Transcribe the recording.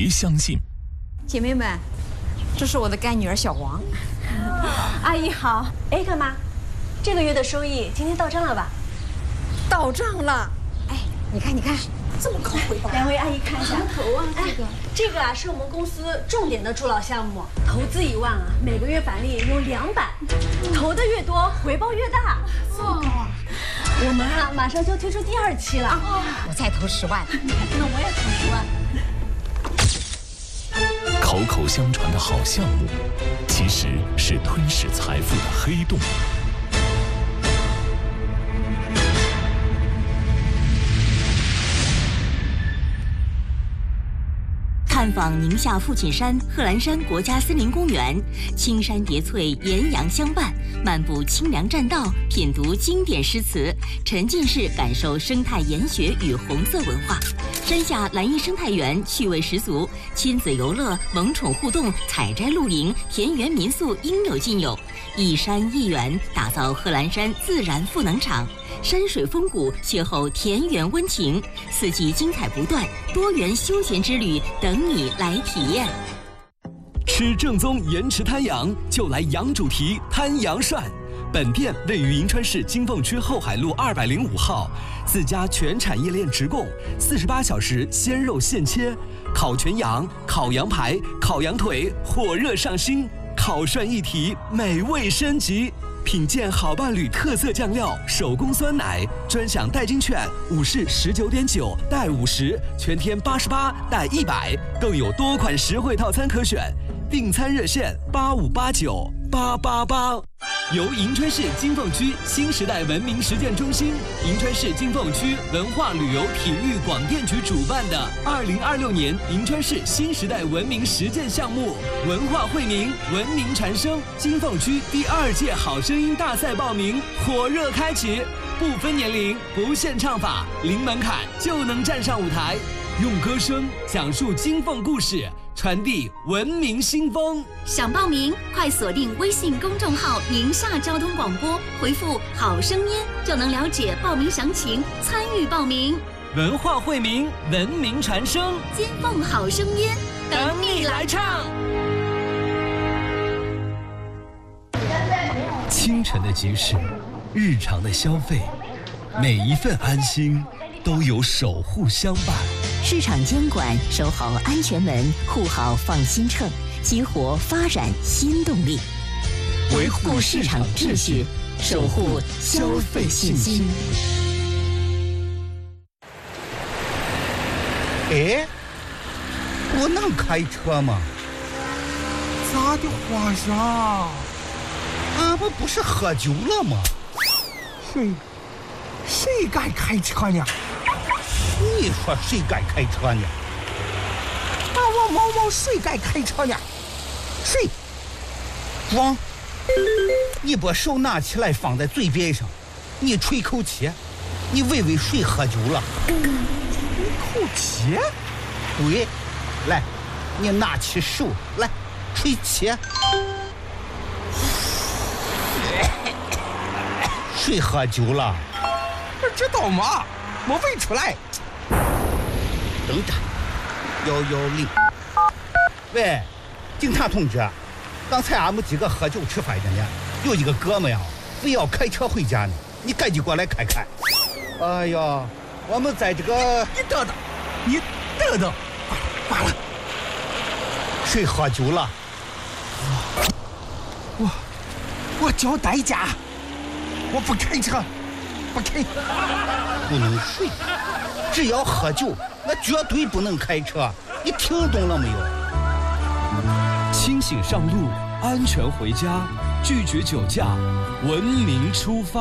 别相信。 姐妹们，这是我的干女儿小王。 阿姨好。哎，干妈，这个月的收益今天到账了吧？ 到账了。哎，你看， 这么高回报。两位阿姨看一下。头啊，这个啊是我们公司重点的助老项目，投资1万啊，每个月返利有200，投的越多，回报越大。这么高啊！我们啊马上就推出第2期了。 我再投10万。 那我也投10万。 口口相传的好项目，其实是吞噬财富的黑洞。 探访宁夏父亲山贺兰山国家森林公园，青山叠翠，岩阳相伴，漫步清凉栈道，品读经典诗词，沉浸式感受生态研学与红色文化。山下蓝荫生态园趣味十足，亲子游乐、萌宠互动、采摘露营、田园民宿应有尽有。一山一园，打造贺兰山自然赋能场。山水风谷，邂逅田园温情，四季精彩不断，多元休闲之旅等你来体验。 吃正宗盐池滩羊，就来羊主题滩羊涮。本店位于银川市金凤区后海路205号，自家全产业链直供，48小时鲜肉现切，烤全羊、烤羊排、烤羊腿，火热上新，烤涮一体，美味升级。品鉴好伴侣特色酱料，手工酸奶，专享代金券，5式19.9带50，全天88带100，更有多款实惠套餐可选。订餐热线85898888。由银川市金凤区新时代文明实践中心、银川市金凤区文化旅游体育广电局主办的2026年银川市新时代文明实践项目文化惠民、文明传声金凤区第2届好声音大赛报名火热开启，不分年龄，不限唱法，零门槛就能站上舞台，用歌声讲述金凤故事，传递文明新风。 想报名，快锁定微信公众号“宁夏交通广播”，回复“好声音”就能了解报名详情，参与报名。 文化惠民，文明传声， 金凤好声音， 等你来唱。清晨的集市，日常的消费，每一份安心都有守护相伴。 市场监管，守好安全门，护好放心秤，激活发展新动力，维护市场秩序，守护消费信心。 哎，我能开车吗？ 咋的，皇上？ 俺们不是喝酒了吗？ 谁该开车呢？ 你说谁该开车呢？ 我毛毛谁该开车呢？谁？ 王，你把手拿起来放在嘴边上，你吹口气，你问问谁喝酒了？ 吹口气？ 对，来，你拿起手来吹气。谁喝酒了？ 不知道吗？没问出来。 等着，110。喂，警察同志，刚才俺们几个喝酒吃饭的呢，有一个哥们呀，非要开车回家呢，你赶紧过来看看。哎呀，我们在这个…… 你等等，罢了。 谁喝酒了？ 我交代价，我不开车，不开。 不能睡，只要喝酒，那绝对不能开车。你听懂了没有？ 清醒上路，安全回家，拒绝酒驾，文明出发。